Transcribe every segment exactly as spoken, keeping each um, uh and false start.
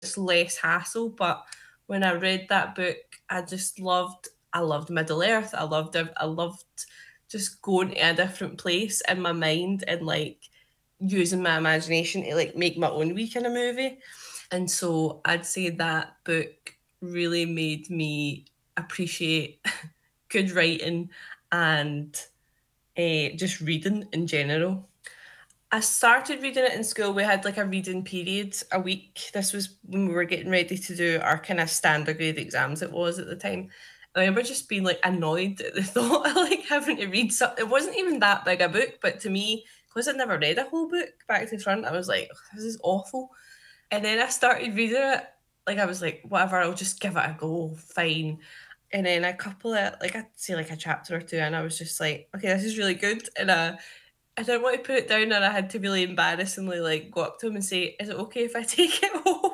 it's less hassle. But when I read that book, I just loved, I loved Middle Earth. I loved, ev- I loved just going to a different place in my mind and like using my imagination to like make my own wee kind of movie. And so I'd say that book really made me appreciate good writing and uh, just reading in general. I started reading it in school. We had like a reading period a week. This was when we were getting ready to do our kind of standard grade exams, it was at the time. I remember just being like annoyed at the thought of like having to read something. It wasn't even that big a book, but to me, because I'd never read a whole book back to front, I was like, "Ugh, this is awful." And then I started reading it. Like I was like, whatever, I'll just give it a go. Fine. And then a couple of like I'd say like a chapter or two, and I was just like, okay, this is really good. And uh I didn't want to put it down, and I had to really embarrassingly like go up to him and say, "Is it okay if I take it home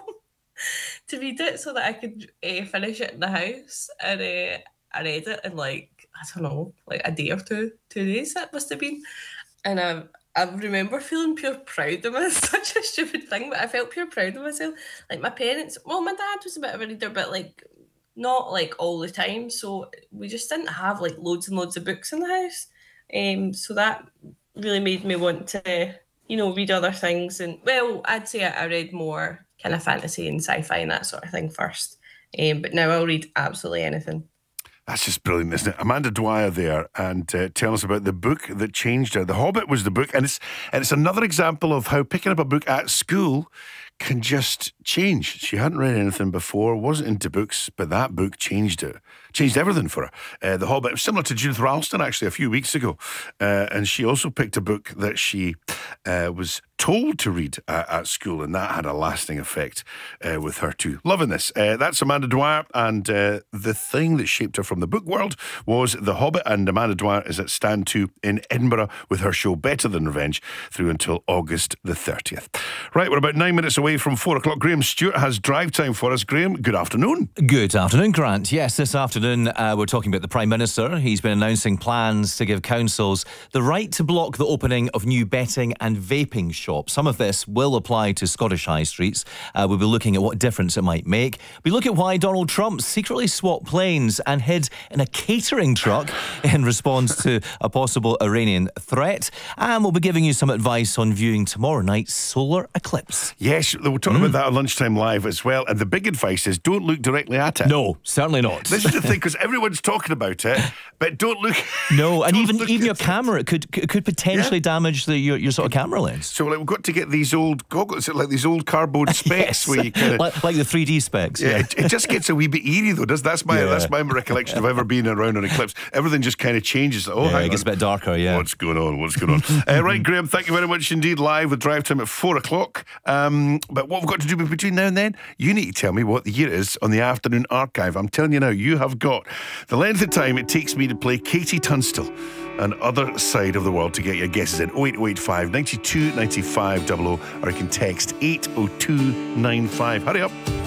to read it so that I could uh, finish it in the house?" And uh, I read it in like I don't know, like a day or two, two days it must have been. And I, I remember feeling pure proud of myself. Such a stupid thing, but I felt pure proud of myself. Like my parents, well, my dad was a bit of a reader, but like not like all the time. So we just didn't have like loads and loads of books in the house. Um, so that really made me want to, you know, read other things. And well, I'd say I, I read more kind of fantasy and sci-fi and that sort of thing first. Um, but now I'll read absolutely anything. That's just brilliant, isn't it? Amanda Dwyer there, and uh, tell us about the book that changed her. The Hobbit was the book, and it's and it's another example of how picking up a book at school can just change. She hadn't read anything before, wasn't into books, but that book changed it, changed everything for her. Uh, the Hobbit was similar to Judith Ralston actually a few weeks ago, uh, and she also picked a book that she uh, was told to read uh, at school, and that had a lasting effect uh, with her too. Loving this. Uh, that's Amanda Dwyer, and uh, the thing that shaped her from the book world was The Hobbit, and Amanda Dwyer is at Stand two in Edinburgh with her show Better Than Revenge through until August the thirtieth. Right, we're about nine minutes away from four o'clock. Graham Stewart has drive time for us. Graham, good afternoon. Good afternoon, Grant. Yes, this afternoon uh, we're talking about the Prime Minister. He's been announcing plans to give councils the right to block the opening of new betting and vaping shops. Some of this will apply to Scottish high streets. Uh, we'll be looking at what difference it might make. We look at why Donald Trump secretly swapped planes and hid in a catering truck in response to a possible Iranian threat. And we'll be giving you some advice on viewing tomorrow night's solar eclipse. Yes, we'll talk mm. about that on Lunchtime Live as well. And the big advice is don't look directly at it. No, certainly not. This is the thing, because everyone's talking about it, but don't look. No, and even even your camera, it could it could potentially yeah. damage the, your, your sort of camera lens. So like, we've got to get these old goggles, like these old cardboard specs, yes. where you kind of like, like the three D specs. Yeah, yeah. It, it just gets a wee bit eerie though. Does that's my yeah. that's my recollection of ever being around an eclipse. Everything just kind of changes. Oh, yeah, it gets on. a bit darker. Yeah, what's going on? What's going on? uh, right, Graham. Thank you very much indeed. Live with Drive Time at four o'clock. Um, but what we've got to do between now and then, you need to tell me what the year is on the Afternoon Archive. I'm telling you now, you have got the length of time it takes me to play Katie Tunstall and Other Side of the World to get your guesses in. oh eight oh eight five, nine two, nine five, double oh, or you can text eight oh two nine five. Hurry up.